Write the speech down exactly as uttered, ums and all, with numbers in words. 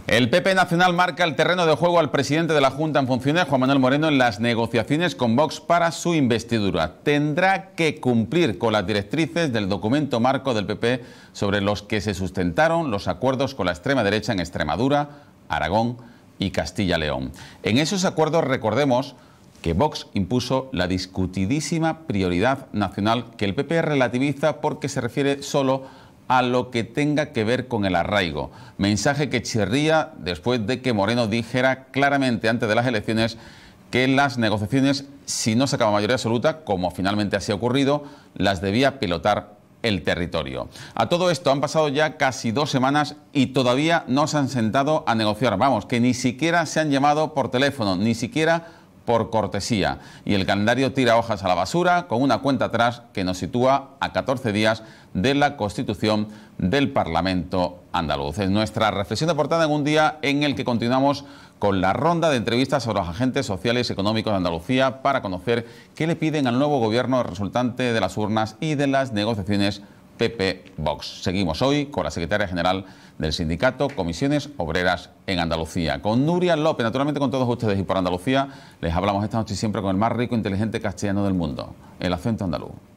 El P P Nacional marca el terreno de juego al presidente de la Junta en funciones, Juan Manuel Moreno, en las negociaciones con Vox para su investidura. Tendrá que cumplir con las directrices del documento marco del P P sobre los que se sustentaron los acuerdos con la extrema derecha en Extremadura, Aragón y Castilla-León. En esos acuerdos, recordemos que Vox impuso la discutidísima prioridad nacional que el P P relativiza porque se refiere solo a lo que tenga que ver con el arraigo. Mensaje que chirría después de que Moreno dijera claramente antes de las elecciones que las negociaciones, si no sacaba mayoría absoluta, como finalmente así ha ocurrido, las debía pilotar el territorio. A todo esto han pasado ya casi dos semanas y todavía no se han sentado a negociar. Vamos, que ni siquiera se han llamado por teléfono, ni siquiera por cortesía. Y el calendario tira hojas a la basura con una cuenta atrás que nos sitúa a catorce días de la constitución del Parlamento andaluz. Es nuestra reflexión de portada en un día en el que continuamos con la ronda de entrevistas sobre los agentes sociales y económicos de Andalucía para conocer qué le piden al nuevo gobierno resultante de las urnas y de las negociaciones P P-Vox. Seguimos hoy con la secretaria general del sindicato Comisiones Obreras en Andalucía, con Nuria López, naturalmente con todos ustedes, y por Andalucía les hablamos esta noche siempre con el más rico e inteligente castellano del mundo, el acento andaluz.